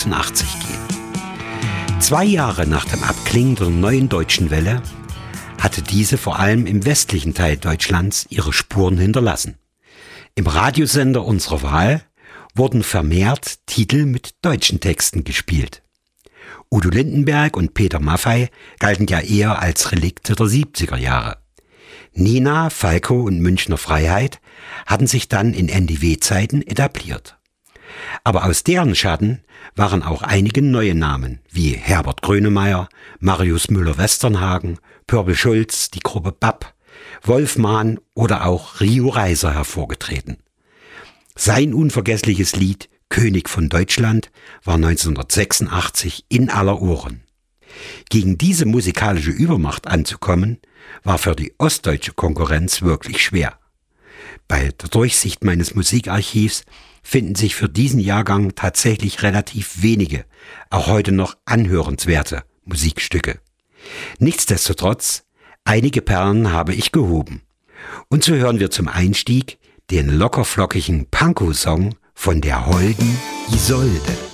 1988 gehen. 2 Jahre nach dem Abklingen der neuen deutschen Welle hatte diese vor allem im westlichen Teil Deutschlands ihre Spuren hinterlassen. Im Radiosender unserer Wahl wurden vermehrt Titel mit deutschen Texten gespielt. Udo Lindenberg und Peter Maffay galten ja eher als Relikte der 70er Jahre. Nina, Falco und Münchner Freiheit hatten sich dann in NDW-Zeiten etabliert. Aber aus deren Schatten waren auch einige neue Namen wie Herbert Grönemeyer, Marius Müller-Westernhagen, Pörbel Schulz, die Gruppe BAP, Wolf Mahn oder auch Rio Reiser hervorgetreten. Sein unvergessliches Lied König von Deutschland war 1986 in aller Ohren. Gegen diese musikalische Übermacht anzukommen, war für die ostdeutsche Konkurrenz wirklich schwer. Bei der Durchsicht meines Musikarchivs finden sich für diesen Jahrgang tatsächlich relativ wenige, auch heute noch anhörenswerte Musikstücke. Nichtsdestotrotz, einige Perlen habe ich gehoben. Und so hören wir zum Einstieg den lockerflockigen Pankow-Song von der holden Isolde.